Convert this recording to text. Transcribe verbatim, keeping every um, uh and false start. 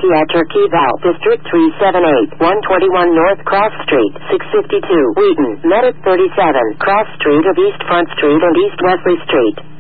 Slovakia, Turkey, Val, District three seven eight, one twenty-one North Cross Street, six fifty-two, Wheaton, Medic thirty-seven, Cross Street of East Front Street and East Wesley Street.